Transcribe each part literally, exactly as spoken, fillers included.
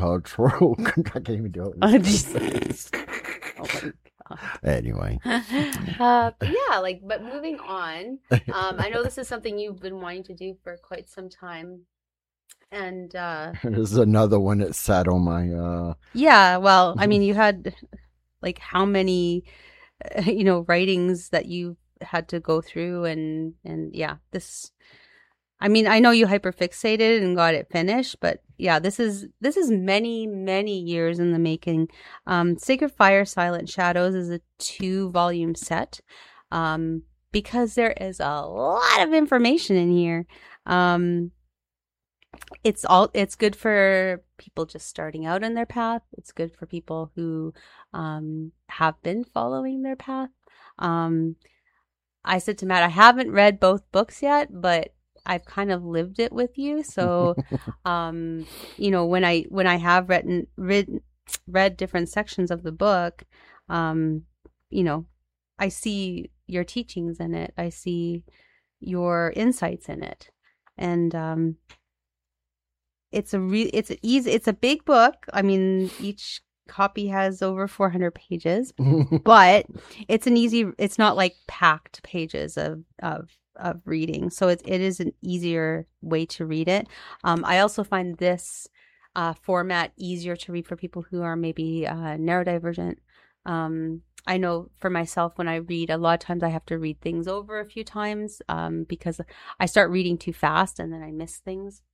cultural. I can't even do it. Oh, Jesus. Oh my God. Anyway, Uh, but yeah, like, but moving on, um, I know this is something you've been wanting to do for quite some time, and uh, this is another one that sat on my. uh yeah, well, I mean, you had like how many, uh, you know, writings that you had to go through, and and yeah, this. I mean, I know you hyperfixated and got it finished, but yeah, this is this is many, many years in the making. Um, Sacred Fire, Silent Shadows is a two-volume set, um, because there is a lot of information in here. Um, it's all it's good for people just starting out in their path. It's good for people who um, have been following their path. Um, I said to Matt, I haven't read both books yet, but I've kind of lived it with you. So, um, you know, when I when I have read read read different sections of the book, um, you know, I see your teachings in it. I see your insights in it, and um, it's a re- it's a easy it's a big book. I mean, each copy has over four hundred pages, but it's an easy it's not like packed pages of of of reading, so it, it is an easier way to read it. um I also find this uh format easier to read for people who are maybe uh neurodivergent. um I know for myself, when I read, a lot of times I have to read things over a few times, um because I start reading too fast and then I miss things.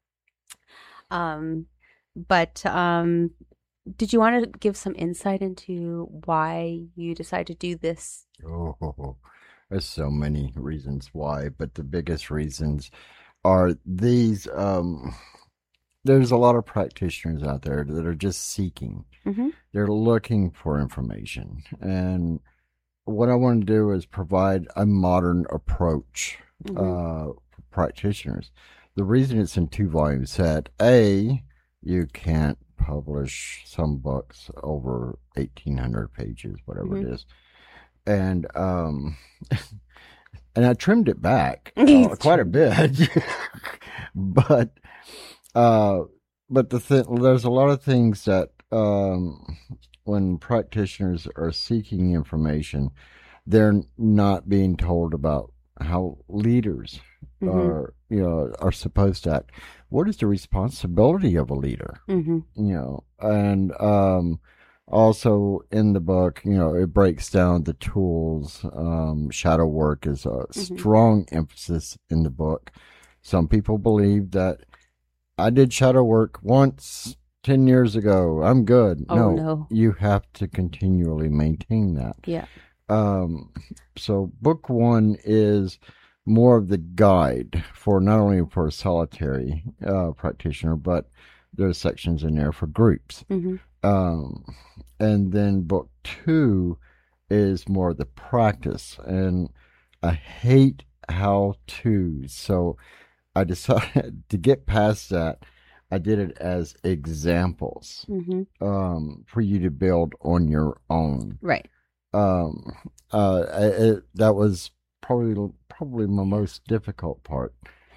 um but um Did you want to give some insight into why you decided to do this? oh, there's so many reasons why, but the biggest reasons are these. Um, there's a lot of practitioners out there that are just seeking. Mm-hmm. They're looking for information, and what I want to do is provide a modern approach Mm-hmm. uh, for practitioners. The reason it's in two volume set, A, you can't publish some books over eighteen hundred pages, whatever Mm-hmm. it is. And um, and I trimmed it back uh, quite a bit, but uh, but the th- there's a lot of things that um, when practitioners are seeking information, they're not being told about how leaders Mm-hmm. are, you know, are supposed to act. What is the responsibility of a leader? Mm-hmm. You know, and um, also in the book, you know, it breaks down the tools. Um, shadow work is a Mm-hmm. strong emphasis in the book. Some people believe that I did shadow work once ten years ago, I'm good. Oh No, no. you have to continually maintain that. Yeah. Um, so book one is more of the guide for not only for a solitary uh, practitioner, but there's sections in there for groups. Mm-hmm. Um, and then book two is more the practice, and I hate how to. So I decided to get past that. I did it as examples Mm-hmm. um, for you to build on your own. Right. Um, uh, it, that was probably probably my most difficult part.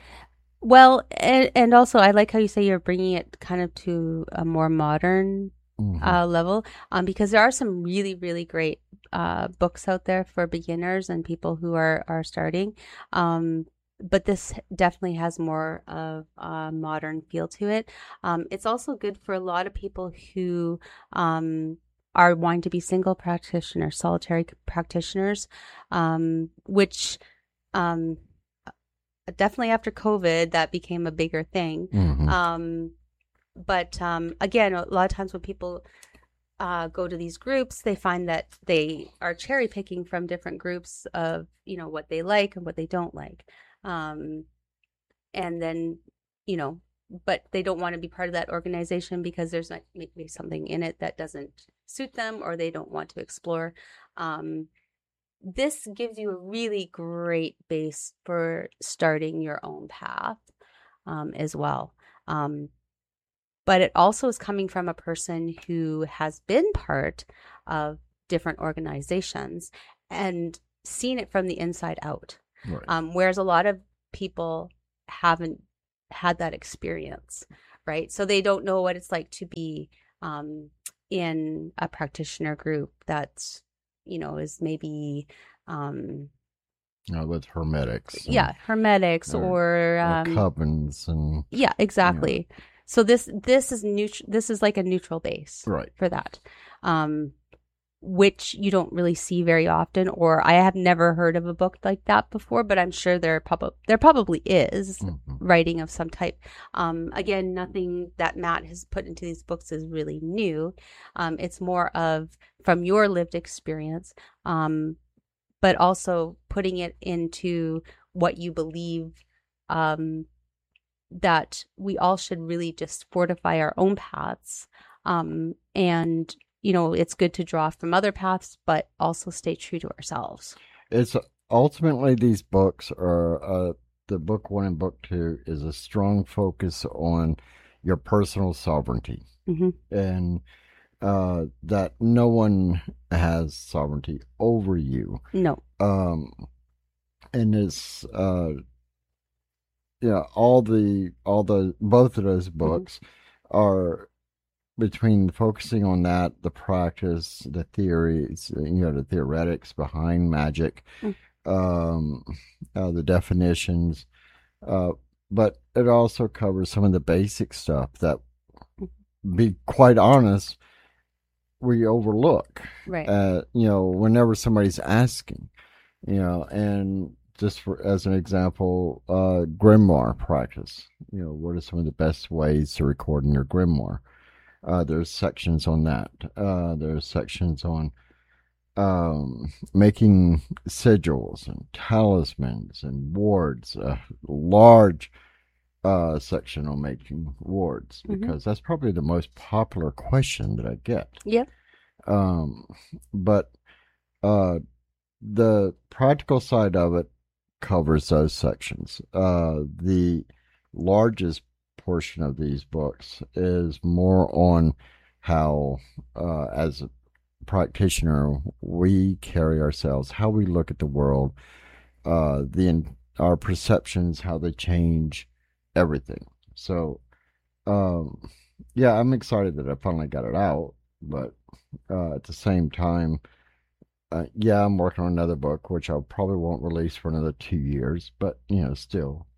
Well, and, and also I like how you say you're bringing it kind of to a more modern Mm-hmm. uh, level, um, because there are some really, really great uh, books out there for beginners and people who are are starting. Um, but this definitely has more of a modern feel to it. Um, it's also good for a lot of people who um, are wanting to be single practitioners, solitary practitioners, um, which um, definitely after COVID, that became a bigger thing. Mm-hmm. Um, but um, again, a lot of times when people uh, go to these groups, they find that they are cherry picking from different groups of, you know, what they like and what they don't like. Um, and then, you know, but they don't want to be part of that organization because there's not maybe something in it that doesn't suit them or they don't want to explore. Um, this gives you a really great base for starting your own path, um, as well. Um, but it also is coming from a person who has been part of different organizations and seen it from the inside out. Right. Um, whereas a lot of people haven't had that experience, right? So they don't know what it's like to be um, in a practitioner group that's, you know, is maybe, um, You know, with hermetics. yeah, hermetics or, or, or um, covens and yeah, exactly. Yeah. So this this is neutral. This is like a neutral base, right, for that, um, which you don't really see very often. Or I have never heard of a book like that before, but I'm sure there probably there probably is mm-hmm. writing of some type. Um, again, nothing that Matt has put into these books is really new. Um, it's more of from your lived experience, um, but also putting it into what you believe. Um, that we all should really just fortify our own paths. Um, and, you know, it's good to draw from other paths, but also stay true to ourselves. It's ultimately these books are, uh, the book one and book two is a strong focus on your personal sovereignty. Mm-hmm. And uh, that no one has sovereignty over you. No. Um, and it's, uh, yeah, all the all the both of those books mm-hmm. are between focusing on that, the practice, the theories, you know, the theoretics behind magic, mm-hmm. um, uh, the definitions, uh, but it also covers some of the basic stuff that, be quite honest, we overlook. Right. Uh, you know, whenever somebody's asking, you know, and just for, as an example, uh, grimoire practice. You know, what are some of the best ways to record in your grimoire? Uh, there's sections on that. Uh, there's sections on um, making sigils and talismans and wards. A large uh, section on making wards, mm-hmm. because that's probably the most popular question that I get. Yep. Um, but uh, the practical side of it covers those sections. Uh, the largest portion of these books is more on how, uh, as a practitioner, we carry ourselves, how we look at the world, uh, the our perceptions, how they change everything. So, um, yeah, I'm excited that I finally got it out, but uh, at the same time, Uh, yeah, I'm working on another book, which I probably won't release for another two years, but, you know, still.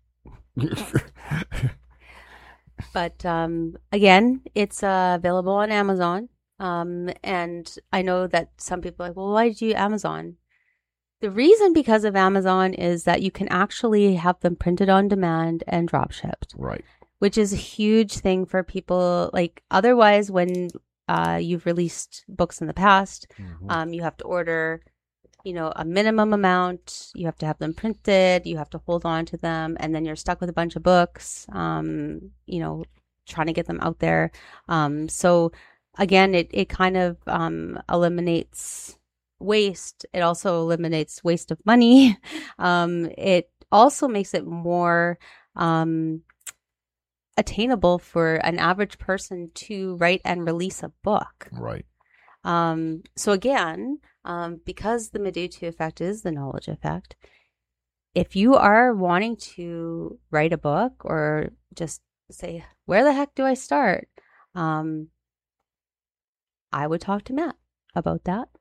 But um, again, it's uh, available on Amazon. Um, and I know that some people are like, well, why did you Amazon? The reason because of Amazon is that you can actually have them printed on demand and drop shipped. Right. Which is a huge thing for people. Like, otherwise, when Uh, you've released books in the past. Mm-hmm. Um, you have to order, you know, a minimum amount. You have to have them printed. You have to hold on to them, and then you're stuck with a bunch of books. Um, you know, trying to get them out there. Um, so again, it it kind of um, eliminates waste. It also eliminates waste of money. um, it also makes it more Um, attainable for an average person to write and release a book. Right. Um, so again, um, because the Medutu effect is the knowledge effect, if you are wanting to write a book or just say, where the heck do I start? Um, I would talk to Matt about that.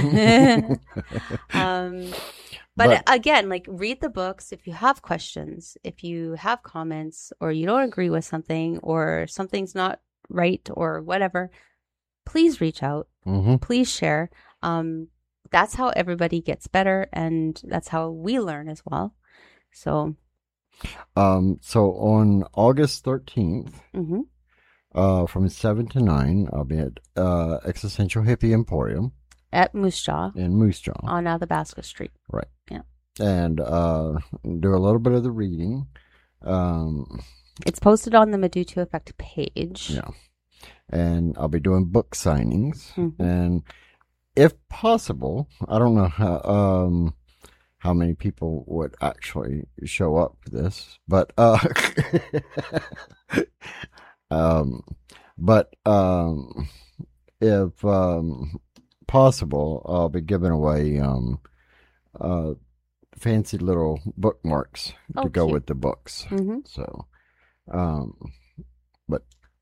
um, But, but again, like, read the books. If you have questions, if you have comments, or you don't agree with something, or something's not right, or whatever, please reach out. Mm-hmm. Please share. Um, that's how everybody gets better, and that's how we learn as well. So, um, so on August thirteenth, mm-hmm. uh, from seven to nine, I'll be at uh, Existential Hippie Emporium. At Moose Jaw. In Moose Jaw. On Athabasca Street. Right. Yeah. And uh, do a little bit of the reading. Um, it's posted on the Medutu Effect page. Yeah. And I'll be doing book signings. Mm-hmm. And if possible, I don't know how um, how many people would actually show up for this, but uh, um, but um, if um, possible, I'll be giving away um, uh, fancy little bookmarks oh, to go cute. with the books. Mm-hmm. So, um, but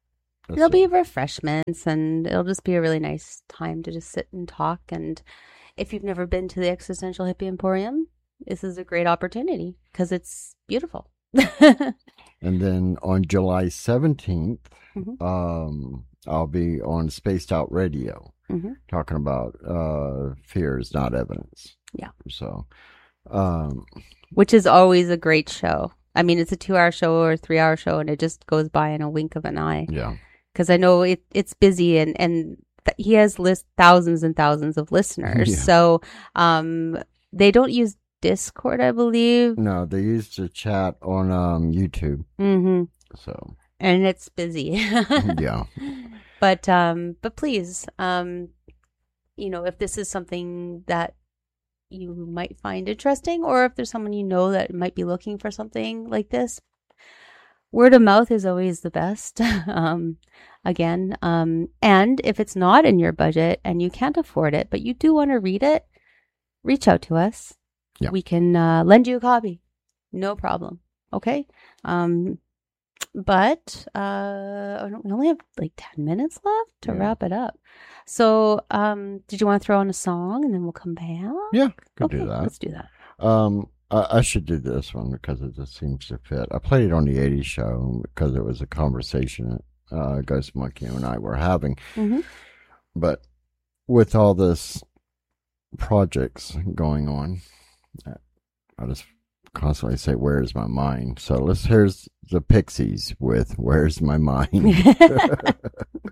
There'll be refreshments, and it'll just be a really nice time to just sit and talk. And if you've never been to the Existential Hippie Emporium, this is a great opportunity because it's beautiful. And then on July seventeenth, Mm-hmm. um, I'll be on Spaced Out Radio Mm-hmm. talking about uh, fear is not evidence. Yeah. So, um, which is always a great show. I mean, it's a two-hour show or a three-hour show, and it just goes by in a wink of an eye. yeah. Because I know it, it's busy, and and th- he has list thousands and thousands of listeners. Yeah. So, um, they don't use Discord, I believe. No, they used to chat on um, YouTube. Mm-hmm. So, And it's busy. yeah. But um, but please, um, you know, if this is something that you might find interesting, or if there's someone you know that might be looking for something like this, word of mouth is always the best. um, again, um, and if it's not in your budget and you can't afford it, but you do want to read it, reach out to us. Yeah. We can uh, lend you a copy, no problem. Okay. Um, but uh, we only have like ten minutes left to Yeah. wrap it up. So, um, did you want to throw on a song and then we'll come back? Yeah, could Okay, do that. let's do that. Um, I, I should do this one because it just seems to fit. I played it on the eighties show because it was a conversation that uh, Ghost Monkey and I were having. Mm-hmm. But with all this projects going on, I just constantly say, "Where's my mind?" So let's here's the Pixies with "Where's My Mind."